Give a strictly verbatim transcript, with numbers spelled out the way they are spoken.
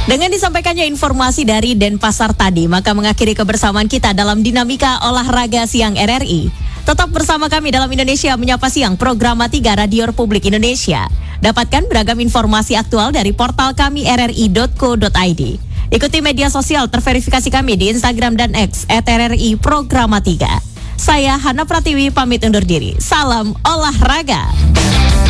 Dengan disampaikannya informasi dari Denpasar tadi, maka mengakhiri kebersamaan kita dalam Dinamika Olahraga Siang R R I. Tetap bersama kami dalam Indonesia Menyapa Siang, program tiga Radio Republik Indonesia. Dapatkan beragam informasi aktual dari portal kami r r i dot co dot i d. Ikuti media sosial terverifikasi kami di Instagram dan X et r r i Programa tiga. Saya Hana Pratiwi pamit undur diri. Salam olahraga.